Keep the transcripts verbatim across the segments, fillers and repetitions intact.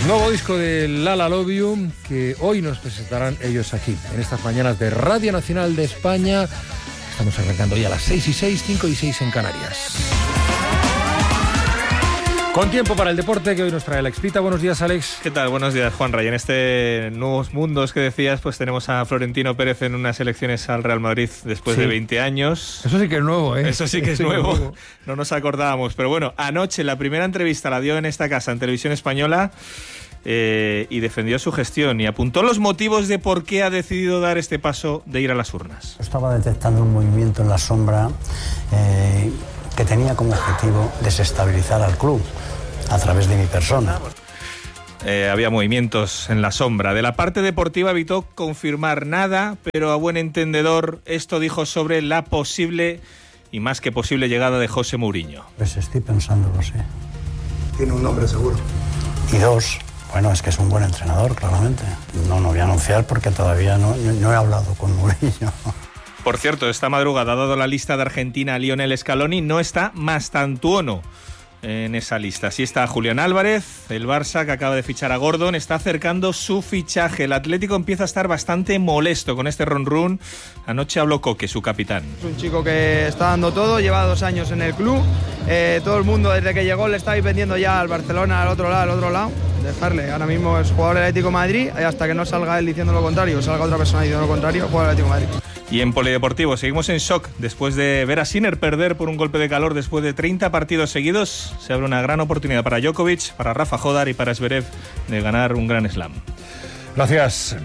Nuevo disco de Lala Love You, que hoy nos presentarán ellos aquí, en estas mañanas de Radio Nacional de España. Estamos arrancando ya a las seis y seis, cinco y seis en Canarias. Con tiempo para el deporte que hoy nos trae la Expita. Buenos días, Alex. ¿Qué tal? Buenos días, Juanra. Y en este Nuevos Mundos que decías, pues tenemos a Florentino Pérez en unas elecciones al Real Madrid después sí. de veinte años. Eso sí que es nuevo, ¿eh? Eso sí que es nuevo. nuevo. No nos acordábamos. Pero bueno, anoche la primera entrevista la dio en esta casa, en Televisión Española, eh, y defendió su gestión y apuntó los motivos de por qué ha decidido dar este paso de ir a las urnas. Estaba detectando un movimiento en la sombra eh, que tenía como objetivo desestabilizar al club a través de mi persona. Eh, había movimientos en la sombra. De la parte deportiva evitó confirmar nada, pero a buen entendedor esto dijo sobre la posible y más que posible llegada de José Mourinho. Pues estoy pensándolo, sí. Tiene un nombre seguro. Y dos, bueno, es que es un buen entrenador, claramente. No, no voy a anunciar porque todavía no, no, no he hablado con Mourinho. Por cierto, esta madrugada, dado la lista de Argentina, Lionel Scaloni no está Mastantuono en esa lista. Sí está Julián Álvarez, el Barça, que acaba de fichar a Gordon, está acercando su fichaje. El Atlético empieza a estar bastante molesto con este run-run. Anoche habló Coque, su capitán. Es un chico que está dando todo, lleva dos años en el club. Eh, todo el mundo desde que llegó le estáis vendiendo ya al Barcelona, al otro lado, al otro lado. Dejarle, ahora mismo es jugador del Atlético de Madrid y hasta que no salga él diciendo lo contrario o salga otra persona diciendo lo contrario, jugador del Atlético de Madrid. Y en polideportivo seguimos en shock después de ver a Sinner perder por un golpe de calor después de treinta partidos seguidos. Se abre una gran oportunidad para Djokovic, para Rafa Jodar y para Zverev de ganar un gran slam. Gracias.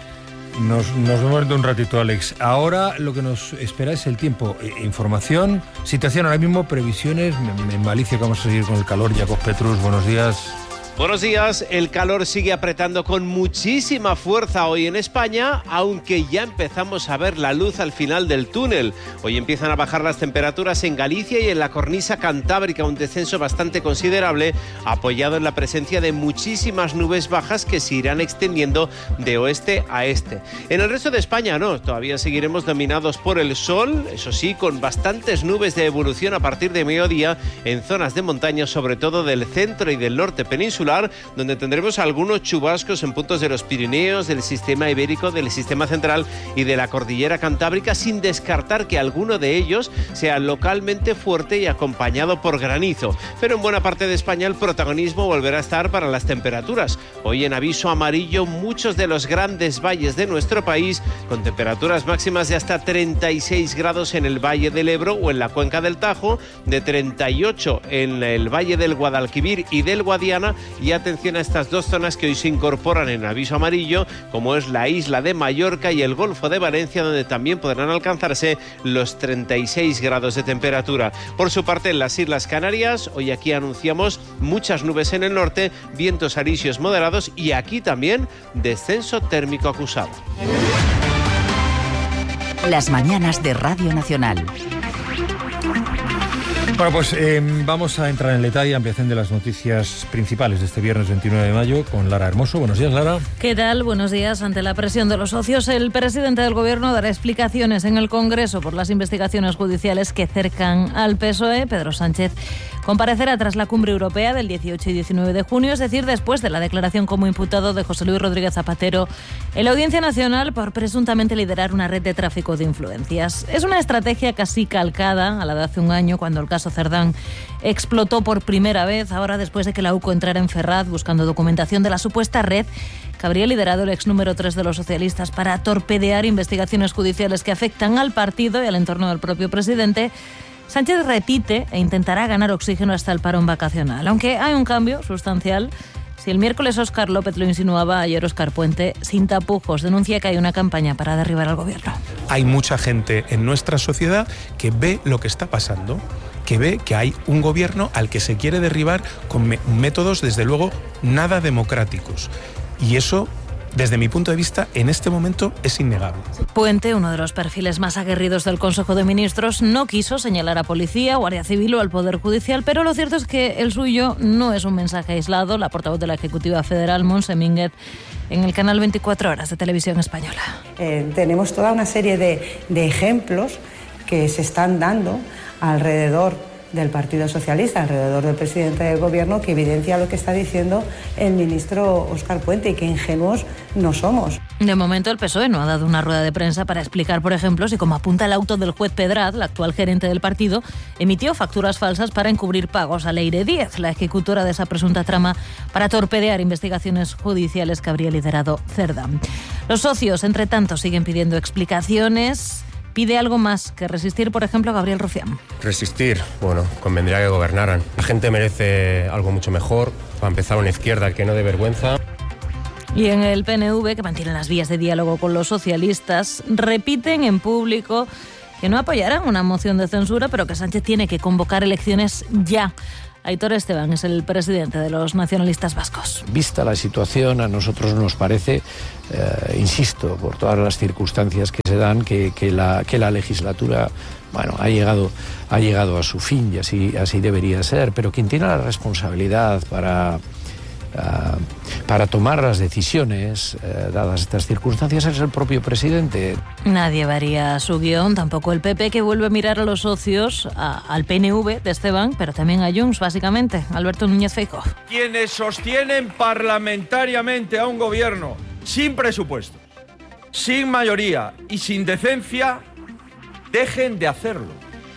Nos, nos vemos dentro de un ratito, Alex. Ahora lo que nos espera es el tiempo. Eh, información, situación ahora mismo, previsiones. En Malicia, que vamos a seguir con el calor. Jacob Petrus, buenos días. Buenos días, el calor sigue apretando con muchísima fuerza hoy en España, aunque ya empezamos a ver la luz al final del túnel. Hoy empiezan a bajar las temperaturas en Galicia y en la cornisa cantábrica, un descenso bastante considerable, apoyado en la presencia de muchísimas nubes bajas que se irán extendiendo de oeste a este. En el resto de España no, todavía seguiremos dominados por el sol, eso sí, con bastantes nubes de evolución a partir de mediodía en zonas de montaña, sobre todo del centro y del norte peninsular, donde tendremos algunos chubascos en puntos de los Pirineos, del sistema ibérico, del sistema central y de la cordillera cantábrica, sin descartar que alguno de ellos sea localmente fuerte y acompañado por granizo. Pero en buena parte de España el protagonismo volverá a estar para las temperaturas. Hoy en aviso amarillo muchos de los grandes valles de nuestro país, con temperaturas máximas de hasta treinta y seis grados en el Valle del Ebro o en la cuenca del Tajo, de treinta y ocho en el Valle del Guadalquivir y del Guadiana. Y atención a estas dos zonas que hoy se incorporan en aviso amarillo, como es la isla de Mallorca y el Golfo de Valencia, donde también podrán alcanzarse los treinta y seis grados de temperatura. Por su parte, en las Islas Canarias, hoy aquí anunciamos muchas nubes en el norte, vientos alisios moderados y aquí también descenso térmico acusado. Las mañanas de Radio Nacional. Bueno, pues eh, vamos a entrar en detalle, ampliación de las noticias principales de este viernes veintinueve de mayo con Lara Hermoso. Buenos días, Lara. ¿Qué tal? Buenos días. Ante la presión de los socios, el presidente del Gobierno dará explicaciones en el Congreso por las investigaciones judiciales que cercan al P S O E. Pedro Sánchez comparecerá tras la cumbre europea del dieciocho y diecinueve de junio, es decir, después de la declaración como imputado de José Luis Rodríguez Zapatero en la Audiencia Nacional por presuntamente liderar una red de tráfico de influencias. Es una estrategia casi calcada a la de hace un año, cuando el caso Cerdán explotó por primera vez, ahora después de que la U C O entrara en Ferraz buscando documentación de la supuesta red que habría liderado el ex número tres de los socialistas para torpedear investigaciones judiciales que afectan al partido y al entorno del propio presidente. Sánchez repite e intentará ganar oxígeno hasta el parón vacacional, aunque hay un cambio sustancial. Si el miércoles Óscar López lo insinuaba, ayer Óscar Puente, sin tapujos, denuncia que hay una campaña para derribar al gobierno. Hay mucha gente en nuestra sociedad que ve lo que está pasando, que ve que hay un gobierno al que se quiere derribar con me- métodos, desde luego, nada democráticos. Y eso, desde mi punto de vista, en este momento es innegable. Puente, uno de los perfiles más aguerridos del Consejo de Ministros, no quiso señalar a policía, Guardia Civil o al Poder Judicial, pero lo cierto es que el suyo no es un mensaje aislado. La portavoz de la Ejecutiva Federal, Montse Mínguez, en el canal veinticuatro horas de Televisión Española. Eh, tenemos toda una serie de, de ejemplos que se están dando alrededor del Partido Socialista alrededor del presidente del Gobierno que evidencia lo que está diciendo el ministro Óscar Puente y que ingenuos no somos. De momento el P S O E no ha dado una rueda de prensa para explicar, por ejemplo, si como apunta el auto del juez Pedraz, la actual gerente del partido, emitió facturas falsas para encubrir pagos a Leire Díez, la ejecutora de esa presunta trama para torpedear investigaciones judiciales que habría liderado Cerdá. Los socios, entre tanto, siguen pidiendo explicaciones. Pide algo más que resistir, por ejemplo, Gabriel Rufián. Resistir, bueno, convendría que gobernaran. La gente merece algo mucho mejor, para empezar una izquierda que no dé vergüenza. Y en el P N V, que mantiene las vías de diálogo con los socialistas, repiten en público que no apoyarán una moción de censura, pero que Sánchez tiene que convocar elecciones ya. Aitor Esteban es el presidente de los nacionalistas vascos. Vista la situación, a nosotros nos parece, eh, insisto, por todas las circunstancias que se dan, que, que, la, que la legislatura, bueno, ha llegado, ha llegado a su fin y así, así debería ser, pero quien tiene la responsabilidad para... Uh, para tomar las decisiones, uh, dadas estas circunstancias, es el propio presidente. Nadie varía su guión, tampoco el P P, que vuelve a mirar a los socios, a, al P N V de Esteban, pero también a Junts, básicamente. Alberto Núñez Feijóo. Quienes sostienen parlamentariamente a un gobierno sin presupuesto, sin mayoría y sin decencia, dejen de hacerlo.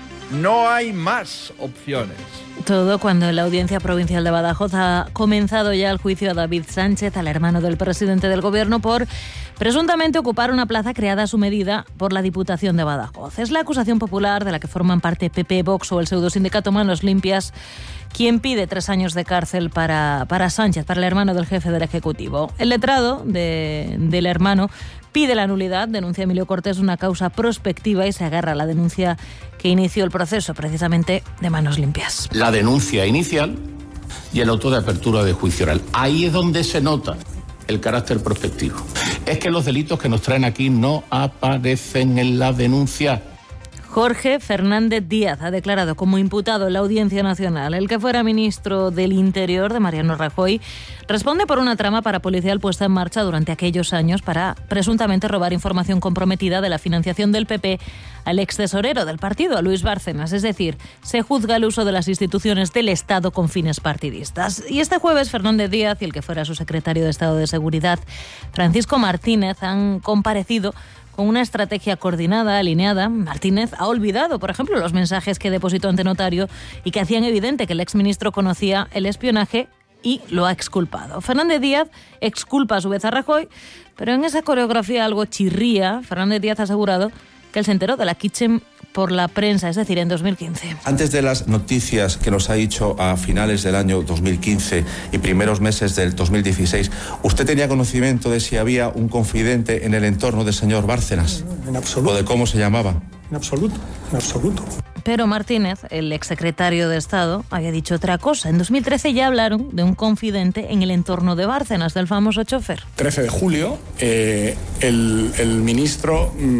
No hay más opciones. Todo cuando en la Audiencia Provincial de Badajoz ha comenzado ya el juicio a David Sánchez, al hermano del presidente del Gobierno, por presuntamente ocupar una plaza creada a su medida por la Diputación de Badajoz. Es la acusación popular de la que forman parte P P, Vox o el pseudosindicato Manos Limpias, quien pide tres años de cárcel para, para Sánchez, para el hermano del jefe del Ejecutivo. El letrado de, del hermano pide la nulidad, denuncia Emilio Cortés una causa prospectiva y se agarra a la denuncia que inició el proceso, precisamente de Manos Limpias. La denuncia inicial y el auto de apertura de juicio oral. Ahí es donde se nota el carácter prospectivo. Es que los delitos que nos traen aquí no aparecen en la denuncia. Jorge Fernández Díaz ha declarado como imputado en la Audiencia Nacional. El que fuera ministro del Interior de Mariano Rajoy responde por una trama parapolicial puesta en marcha durante aquellos años para presuntamente robar información comprometida de la financiación del P P al ex tesorero del partido, a Luis Bárcenas. Es decir, se juzga el uso de las instituciones del Estado con fines partidistas. Y este jueves Fernández Díaz y el que fuera su secretario de Estado de Seguridad, Francisco Martínez, han comparecido con una estrategia coordinada, alineada. Martínez ha olvidado, por ejemplo, los mensajes que depositó ante notario y que hacían evidente que el exministro conocía el espionaje y lo ha exculpado. Fernández Díaz exculpa a su vez a Rajoy, pero en esa coreografía algo chirría. Fernández Díaz ha asegurado que él se enteró de la Kitchen por la prensa, es decir, en dos mil quince. Antes de las noticias que nos ha dicho a finales del año dos mil quince y primeros meses del dos mil dieciséis, ¿usted tenía conocimiento de si había un confidente en el entorno del señor Bárcenas? No, en absoluto. ¿O de cómo se llamaba? En absoluto, en absoluto. Pero Martínez, el exsecretario de Estado, había dicho otra cosa. En dos mil trece ya hablaron de un confidente en el entorno de Bárcenas, del famoso chofer. trece de julio, eh, el, el ministro mm,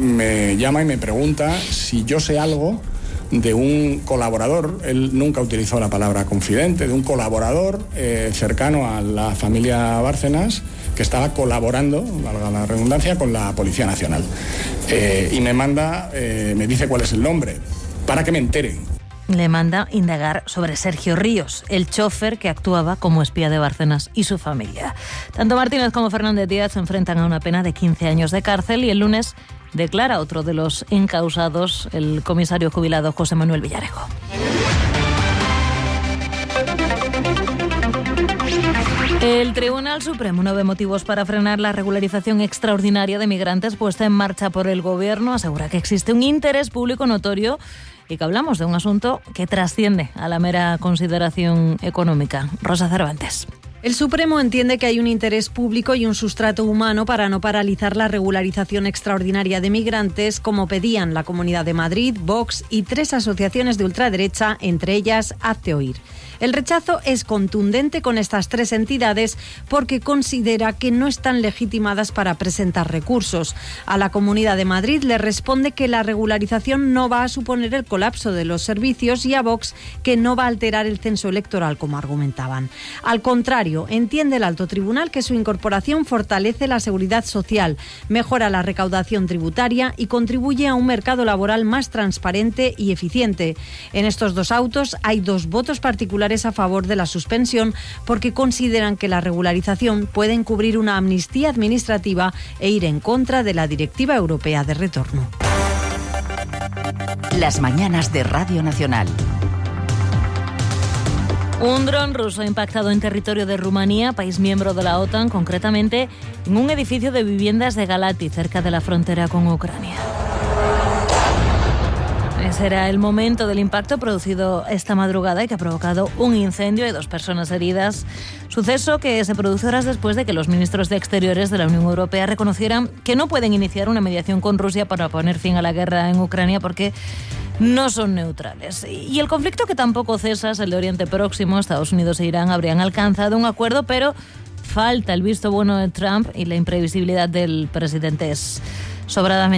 me llama y me pregunta si yo sé algo de un colaborador, él nunca utilizó la palabra confidente, de un colaborador eh, cercano a la familia Bárcenas que estaba colaborando, valga la redundancia, con la Policía Nacional. Eh, y me manda, eh, me dice cuál es el nombre, para que me entere. Le manda indagar sobre Sergio Ríos, el chofer que actuaba como espía de Bárcenas y su familia. Tanto Martínez como Fernández Díaz se enfrentan a una pena de quince años de cárcel y el lunes declara otro de los encausados, el comisario jubilado José Manuel Villarejo. El Tribunal Supremo no ve motivos para frenar la regularización extraordinaria de migrantes puesta en marcha por el Gobierno. Asegura que existe un interés público notorio y que hablamos de un asunto que trasciende a la mera consideración económica. Rosa Cervantes. El Supremo entiende que hay un interés público y un sustrato humano para no paralizar la regularización extraordinaria de migrantes, como pedían la Comunidad de Madrid, Vox y tres asociaciones de ultraderecha, entre ellas Hazte Oír. El rechazo es contundente con estas tres entidades porque considera que no están legitimadas para presentar recursos. A la Comunidad de Madrid le responde que la regularización no va a suponer el colapso de los servicios y a Vox que no va a alterar el censo electoral, como argumentaban. Al contrario, entiende el alto tribunal que su incorporación fortalece la seguridad social, mejora la recaudación tributaria y contribuye a un mercado laboral más transparente y eficiente. En estos dos autos hay dos votos particulares a favor de la suspensión porque consideran que la regularización puede encubrir una amnistía administrativa e ir en contra de la Directiva Europea de Retorno. Las mañanas de Radio Nacional. Un dron ruso ha impactado en territorio de Rumanía, país miembro de la OTAN, concretamente en un edificio de viviendas de Galati, cerca de la frontera con Ucrania. Ese era el momento del impacto producido esta madrugada y que ha provocado un incendio y dos personas heridas. Suceso que se produce horas después de que los ministros de Exteriores de la Unión Europea reconocieran que no pueden iniciar una mediación con Rusia para poner fin a la guerra en Ucrania porque no son neutrales. Y el conflicto que tampoco cesa es el de Oriente Próximo. Estados Unidos e Irán habrían alcanzado un acuerdo, pero falta el visto bueno de Trump y la imprevisibilidad del presidente es sobradamente